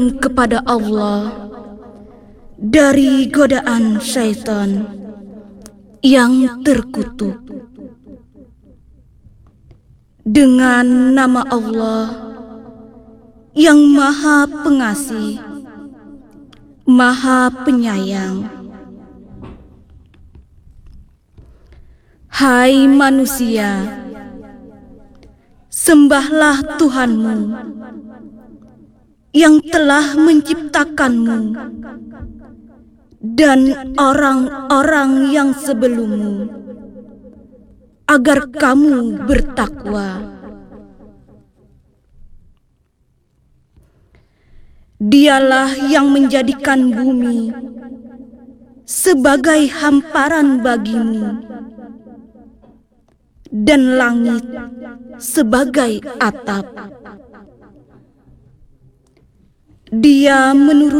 kepada Allah dari godaan syaitan yang terkutuk. Dengan nama Allah yang Maha Pengasih, Maha Penyayang. Hai manusia, sembahlah Tuhanmu yang telah menciptakanmu dan orang-orang yang sebelummu, agar kamu bertakwa. Dialah yang menjadikan bumi sebagai hamparan bagimu dan langit sebagai atap. Dia menurunkan